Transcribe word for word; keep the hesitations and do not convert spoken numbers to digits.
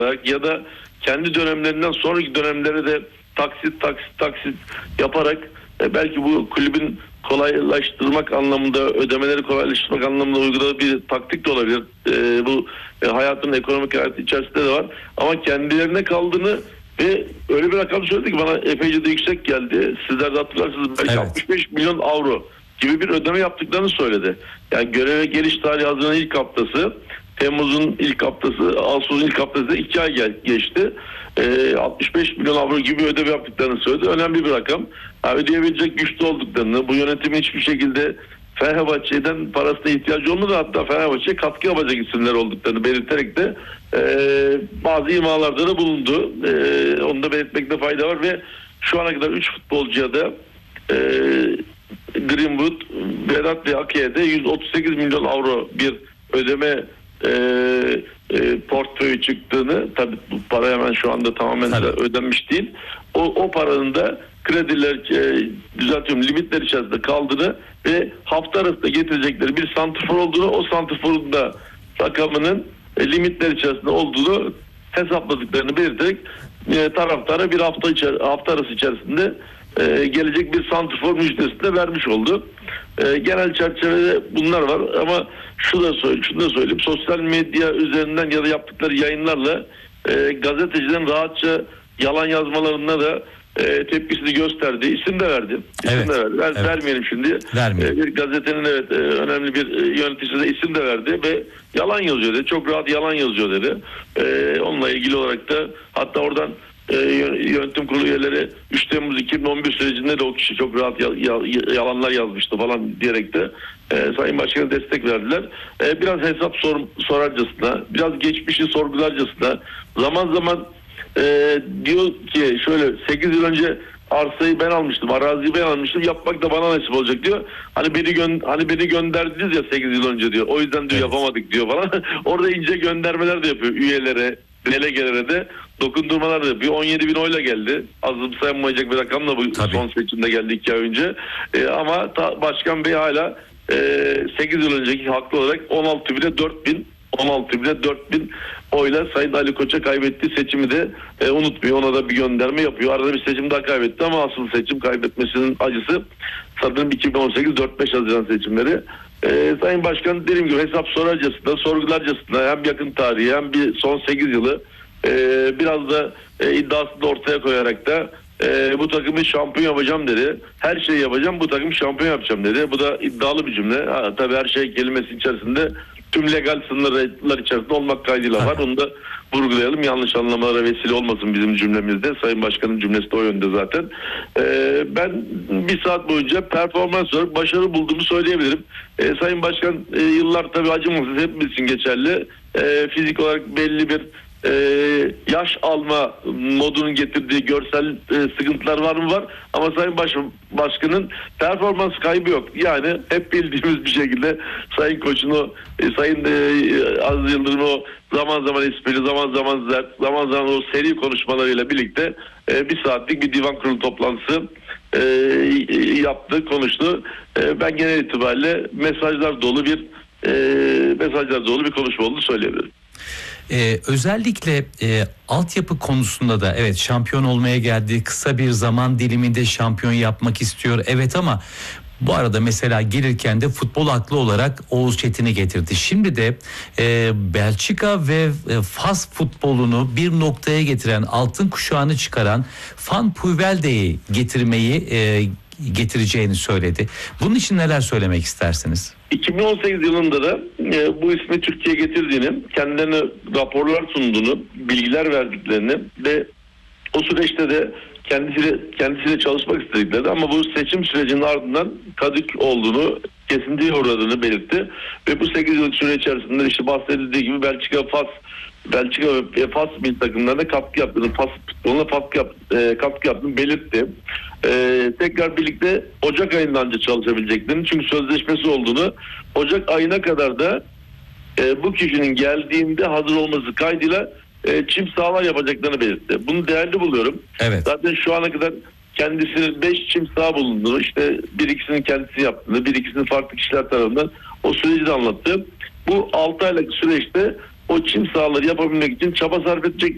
ya da kendi dönemlerinden sonraki dönemlere de taksit taksit taksit yaparak e, belki bu kulübün kolaylaştırmak anlamında, ödemeleri kolaylaştırmak anlamında uyguladığı bir taktik de olabilir. E, bu e, hayatın ekonomik hayatı içerisinde de var. Ama kendilerine kaldığını ve öyle bir rakam söyledi ki bana epeyce de yüksek geldi. Sizler de hatırlarsınız, belki evet. altmış beş milyon avro gibi bir ödeme yaptıklarını söyledi. Yani göreve geliş tarihi Haziran'ın ilk haftası, Temmuz'un ilk haftası, Ağustos'un ilk haftası iki ay gel- geçti. E, altmış beş milyon avro gibi ödeme yaptıklarını söyledi. Önemli bir rakam. Ha, ödeyebilecek güçlü olduklarını, bu yönetimin hiçbir şekilde Fenerbahçe'den parasına ihtiyacı olmadı, hatta Fenerbahçe'ye katkı yapacak isimler olduklarını belirterek de e, bazı imalarda da bulundu. E, onu da belirtmekte fayda var ve şu ana kadar üç futbolcuya da e, Greenwood, Vedat ve Ake'ye de yüz otuz sekiz milyon avro bir ödeme e, e, portföyü çıktığını, tabii bu para hemen şu anda tamamen de ödenmiş değil. O, o paranın da krediler, e, düzeltiyorum, limitler içerisinde kaldığını ve hafta arasında getirecekleri bir santrfor olduğunu, o santrforun da rakamının e, limitler içerisinde olduğunu hesapladıklarını belirterek e, taraftara bir hafta içer, hafta arası içerisinde e, gelecek bir santrfor müjdesi de vermiş oldu. E, genel çerçevede bunlar var ama şu da söyle, şunu da söyleyeyim, sosyal medya üzerinden ya da yaptıkları yayınlarla e, gazetecilerin rahatça yalan yazmalarına da e, tepkisini gösterdi. İsim de verdi. İsim evet. de verdi. Ver, evet. Vermeyelim şimdi. Vermeyelim. E, bir gazetenin evet e, önemli bir e, yöneticisi de isim de verdi ve yalan yazıyor dedi. Çok rahat yalan yazıyor dedi. E, onunla ilgili olarak da hatta oradan e, yönetim kurulu üyeleri üç Temmuz iki bin on bir sürecinde de o kişi çok rahat ya, ya, yalanlar yazmıştı falan diyerek de e, Sayın Başkan'a destek verdiler. E, biraz hesap sor, sorarcasına, biraz geçmişi sorgularcasına, zaman zaman e, diyor ki şöyle, sekiz yıl önce arsayı ben almıştım, araziyi ben almıştım, yapmak da bana nasip olacak diyor. Hani beni gö- hani beni gönderdiniz ya sekiz yıl önce diyor. O yüzden diyor evet. yapamadık diyor falan. Orada ince göndermeler de yapıyor üyelere, delegelere de dokundurmalar da yapıyor. on yedi bin oyla geldi. Azımsayamayacak bir rakamla bu Tabii. son seçimde geldi iki ay önce. E, ama ta, Başkan Bey hala e, sekiz yıl önceki haklı olarak on altı bine dört bin on altı bine dört bin oyla Sayın Ali Koç'a kaybettiği seçimi de e, unutmuyor. Ona da bir gönderme yapıyor. Arada bir seçim daha kaybetti ama asıl seçim kaybetmesinin acısı sanırım iki bin on sekiz dört beş Haziran seçimleri. E, Sayın Başkan dediğim gibi hesap sorarcasına, sorgularcasına hem yakın tarihi hem bir son sekiz yılı e, biraz da e, iddiasını ortaya koyarak da e, bu takımı şampiyon yapacağım dedi. Her şeyi yapacağım, bu takımı şampiyon yapacağım dedi. Bu da iddialı bir cümle. Ha, tabii her şey kelimesi içerisinde tüm legal sınırlar içerisinde olmak kaydıyla var. Onu da vurgulayalım. Yanlış anlamalara vesile olmasın bizim cümlemizde. Sayın Başkan'ın cümlesi de o yönde zaten. Ee, ben bir saat boyunca performans olarak başarı bulduğumu söyleyebilirim. Ee, Sayın Başkan e, yıllar tabii acımasız, hepimiz için geçerli. E, fizik olarak belli bir e, yaş alma modunun getirdiği görsel e, sıkıntılar var mı? Var. Ama Sayın Baş, Başkan'ın performans kaybı yok. Yani hep bildiğimiz bir şekilde Sayın Koç'un o e, Sayın e, Aziz Yıldırım'ın o zaman zaman esprili, zaman zaman zert, zaman zaman o seri konuşmalarıyla birlikte e, bir saatlik bir divan kurulu toplantısı e, yaptı, konuştu. E, ben genel itibariyle mesajlar dolu bir e, mesajlar dolu bir konuşma olduğunu söyleyebilirim. Ee, özellikle e, altyapı konusunda da evet, şampiyon olmaya geldi, kısa bir zaman diliminde şampiyon yapmak istiyor evet, ama bu arada mesela gelirken de futbol aklı olarak Oğuz Çetin'i getirdi. Şimdi de e, Belçika ve e, Fas futbolunu bir noktaya getiren, altın kuşağını çıkaran Van Puvelde'yi getirmeyi e, getireceğini söyledi. Bunun için neler söylemek istersiniz? iki bin on sekiz yılında da e, bu ismi Türkiye'ye getirdiğini, kendilerine raporlar sunduğunu, bilgiler verdiklerini ve o süreçte de kendisiyle, kendisiyle çalışmak istediklerini, ama bu seçim sürecinin ardından kadük olduğunu, kesintiye uğradığını belirtti. Ve bu sekiz yıl süre içerisinde işte bahsedildiği gibi Belçika, Fas, Belçika ve Fas milli takımlarına katkı yaptığını, Fas futboluna katkı, yap, e, katkı yaptığını belirtti. E, tekrar birlikte Ocak ayından önce çalışabileceklerini, çünkü sözleşmesi olduğunu, Ocak ayına kadar da e, bu kişinin geldiğinde hazır olması kaydıyla e, çim sahalar yapacaklarını belirtti. Bunu değerli buluyorum. Evet. Zaten şu ana kadar kendisi beş çim saha bulunduğunu, işte bir ikisini kendisi yaptığını, bir ikisini farklı kişiler tarafından o süreci de anlattı. Bu altı aylık süreçte o çim sahaları yapabilmek için çaba sarf edecek.